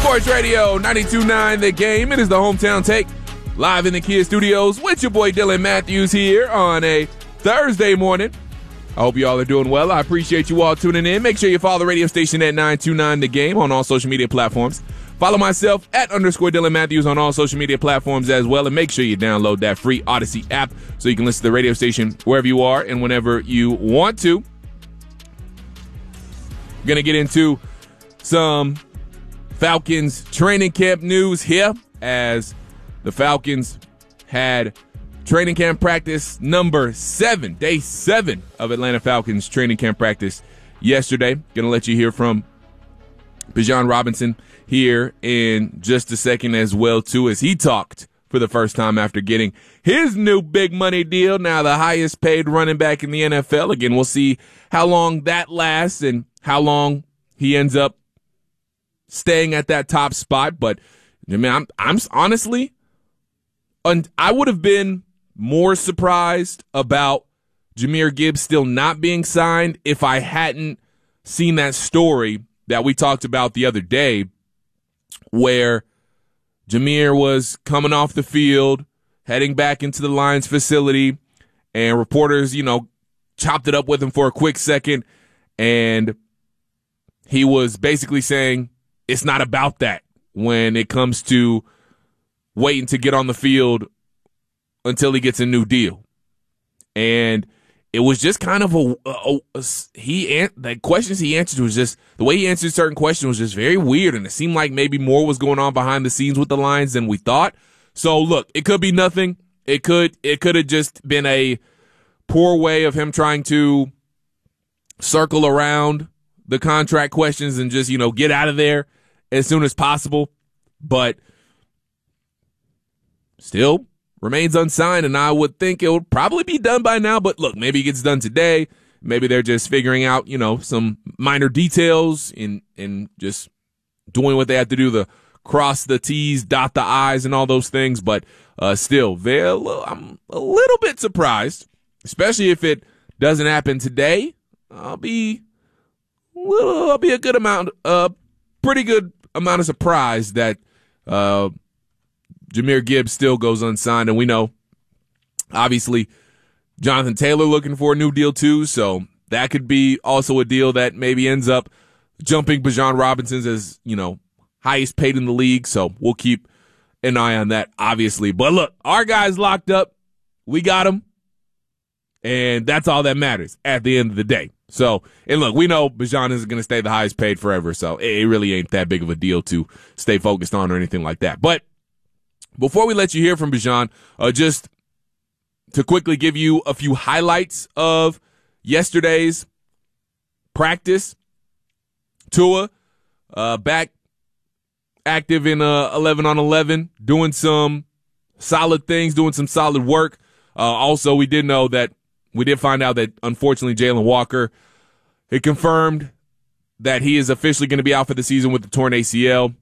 Sports Radio 92.9 The Game. It is the Hometown Take, live in the Kia Studios with your boy Dylan Matthews here on a Thursday morning. I hope you all are doing well. I appreciate you all tuning in. Make sure you follow the radio station at 929 The Game on all social media platforms. Follow myself at _Dylan Matthews on all social media platforms as well. And make sure you download that free Odyssey app so you can listen to the radio station wherever you are and whenever you want to. We're going to get into some Falcons training camp news here, as the Falcons had training camp practice number 7, day 7 of Atlanta Falcons training camp practice yesterday. Going to let you hear from Bijan Robinson here in just a second as well, too, as he talked for the first time after getting his new big money deal, now the highest paid running back in the NFL. Again, we'll see how long that lasts and how long he ends up staying at that top spot. But I mean, I'm honestly, I would have been more surprised about Jahmyr Gibbs still not being signed if I hadn't seen that story that we talked about the other day, where Jahmyr was coming off the field, heading back into the Lions facility, and reporters, chopped it up with him for a quick second, and he was basically saying it's not about that when it comes to waiting to get on the field until he gets a new deal. And it was just kind of the questions he answered was just, the way he answered certain questions was just very weird, and it seemed like maybe more was going on behind the scenes with the Lions than we thought. So look, it could be nothing. It could have just been a poor way of him trying to circle around the contract questions and just, get out of there as soon as possible. But still remains unsigned, and I would think it would probably be done by now. But look, maybe it gets done today. Maybe they're just figuring out, some minor details in just doing what they have to do to cross the T's, dot the I's, and all those things. But still, I'm a little bit surprised, especially if it doesn't happen today. I'll be a good amount, pretty good amount of surprise that Jahmyr Gibbs still goes unsigned. And we know, obviously, Jonathan Taylor looking for a new deal too, so that could be also a deal that maybe ends up jumping Bijan Robinson's as, highest paid in the league. So we'll keep an eye on that, obviously. But look, our guy's locked up. We got him. And that's all that matters at the end of the day. So, and look, we know Bijan isn't going to stay the highest paid forever, so it really ain't that big of a deal to stay focused on or anything like that. But before we let you hear from Bijan, just to quickly give you a few highlights of yesterday's practice. Tua back active in 11-on-11, doing some solid things, doing some solid work. Also, we did find out that, unfortunately, Jalen Walker, it confirmed that he is officially going to be out for the season with the torn ACL.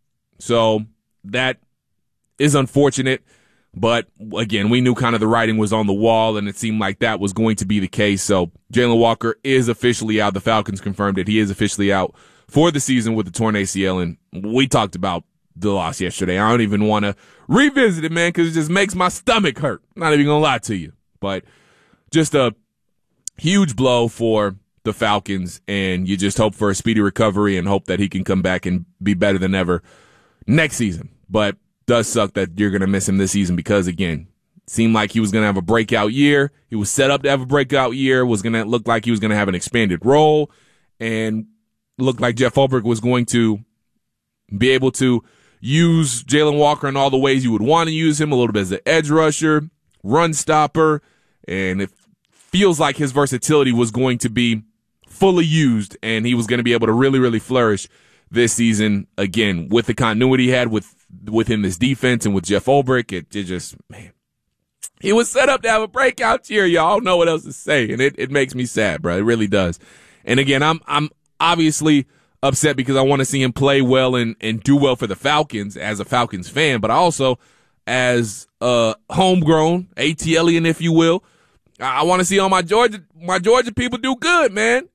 So that is unfortunate. But, again, we knew kind of the writing was on the wall, and it seemed like that was going to be the case. So Jalen Walker is officially out. The Falcons confirmed that he is officially out for the season with the torn ACL. And we talked about the loss yesterday. I don't even want to revisit it, man, because it just makes my stomach hurt. I'm not even going to lie to you. But just a huge blow for the Falcons, and you just hope for a speedy recovery and hope that he can come back and be better than ever next season. But does suck that you're going to miss him this season because, again, it seemed like he was going to have a breakout year. He was set up to have a breakout year, was going to look like he was going to have an expanded role, and looked like Jeff Ulbrich was going to be able to use Jalen Walker in all the ways you would want to use him, a little bit as an edge rusher, run stopper, and it feels like his versatility was going to be fully used, and he was going to be able to really, really flourish this season, again, with the continuity he had within this defense and with Jeff Ulbrich. It just, man, he was set up to have a breakout year, y'all. I don't know what else to say, and it makes me sad, bro. It really does. And again, I'm obviously upset because I want to see him play well and do well for the Falcons as a Falcons fan, but also as a homegrown ATLian, if you will. I want to see all my Georgia people do good, man.